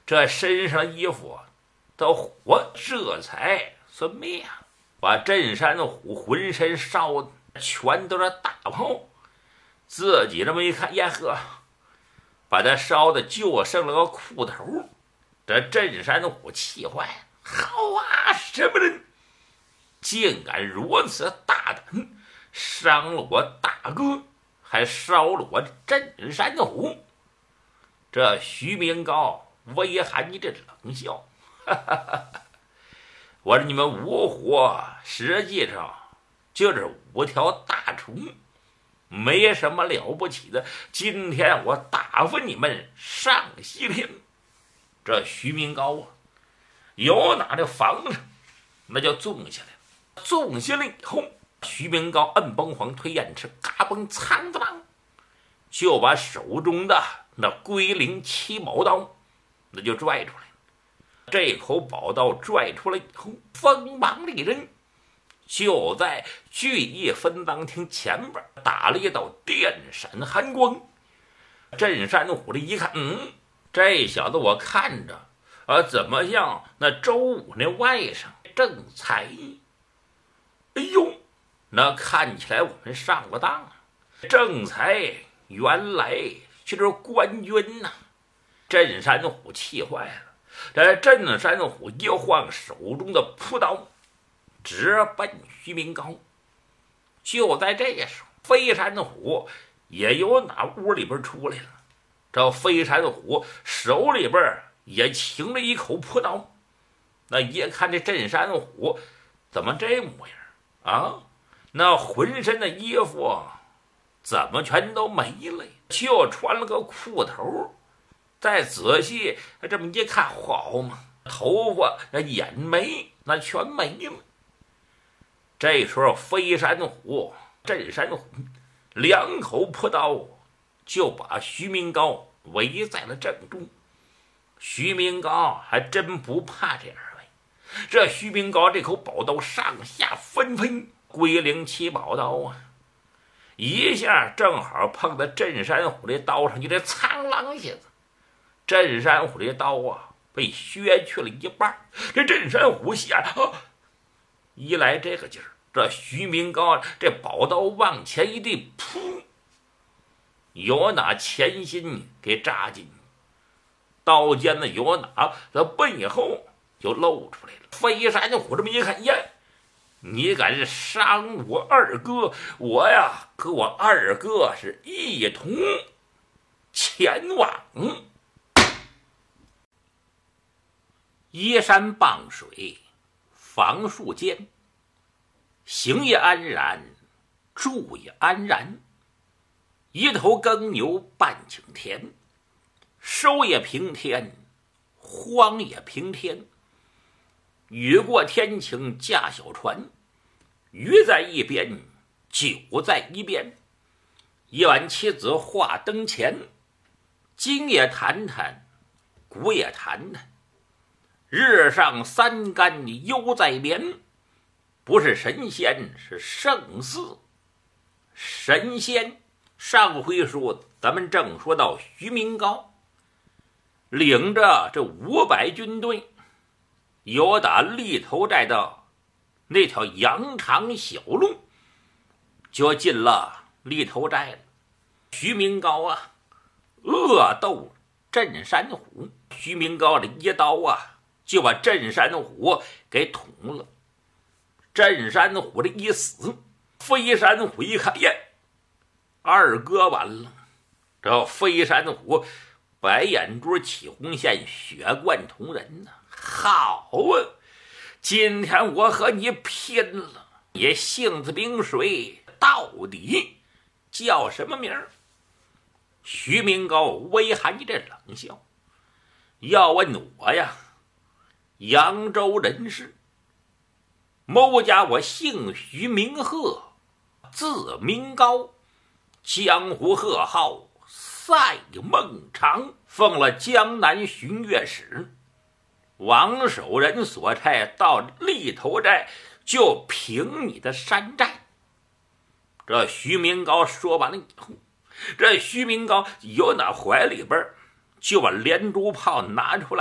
这身上衣服的火这才算灭了，把镇山虎浑身烧的全都是大泡。自己这么一看，呀呵，把他烧的就剩了个裤头。这镇山虎气坏了，好啊，什么人竟敢如此大胆，伤了我大哥，还烧了我镇山虎！这徐明高微含一阵冷笑，哈哈哈！我说你们五虎实际上就是5条大虫，没什么了不起的。今天我打发你们上西天。这徐明高啊，有哪这房上那就纵下来了。纵下来以后，徐明高摁崩黄推燕翅，嘎嘣苍子棒，就把手中的那龟灵七宝刀那就拽出来了。这口宝刀拽出来以后，锋芒利刃，就在聚义分赃厅前边打了一道电闪寒光。镇山虎这一看，这小子我看着怎么像那周武那外甥正才？哎呦，那看起来我们上了当啊！正才原来就是官军呐！镇山虎气坏了，这镇山虎一晃手中的朴刀，直奔徐明高。就在这时候，飞山虎也由那屋里边出来了。这飞山虎手里边也擎了一口朴刀，那一看这镇山虎怎么这模样啊？那浑身的衣服怎么全都没了，就穿了个裤头。再仔细这么一看，好嘛，头发眼眉那全没了。这时候飞山虎镇山虎2口朴刀就把徐明高围在了正中。徐明高还真不怕这2位，这徐明高这口宝刀上下纷飞，龟灵七宝刀啊，一下正好碰到镇山虎这刀上，就这苍啷一下子，镇山虎这刀啊被削去了一半。这镇山虎吓一来这个劲儿，这徐明高这宝刀往前一递，噗，有哪前心给扎进去，刀尖子有哪的背后就露出来了。飞山虎这么一看，呀，你敢是伤我2哥，我呀和我2哥是一同前往。依山傍水，房树间，行也安然，住也安然。一头耕牛半顷田，收也平天，荒也平天。雨过天晴驾小船，鱼在一边，酒在一边。一碗妻子话灯前，今也谈谈，古也谈谈。日上3竿犹在眠，不是神仙是圣寺。神仙上回书咱们正说到徐明高领着这500军队，由打立头寨的那条羊肠小路就进了立头寨了。徐明高啊恶斗镇山虎，徐明高的一刀啊就把镇山虎给捅了。镇山虎这一死，飞山虎一看，耶，2哥完了。这飞山虎白眼珠起红线，血贯瞳仁呐！好啊，今天我和你拼了！你性子冰水，到底叫什么名儿？徐明高微含一阵冷笑，要问我呀，扬州人士，某家我姓徐名鹤，字明高，江湖贺号赛孟尝，奉了江南巡阅使，王守仁所差到立头寨，就凭你的山寨。这徐明高说完了以后，这徐明高由那怀里边就把连珠炮拿出来。